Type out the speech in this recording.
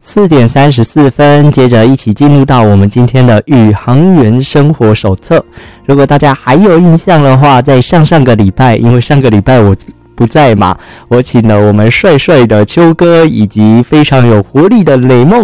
4:34，接着一起进入到我们今天的宇航员生活手册。如果大家还有印象的话，在上个礼拜，因为上个礼拜我不在嘛，我请了我们帅帅的秋哥以及非常有活力的雷梦